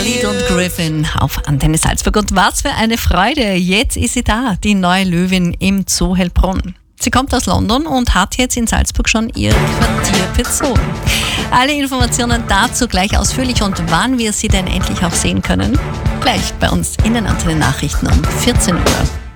Khalid und Griffin auf Antenne Salzburg. Und was für eine Freude, jetzt ist sie da, die neue Löwin im Zoo Heilbronn. Sie kommt aus London und hat jetzt in Salzburg schon ihr Quartier bezogen. Alle Informationen dazu gleich ausführlich und wann wir sie denn endlich auch sehen können, gleich bei uns in den Antenne Nachrichten um 14 Uhr.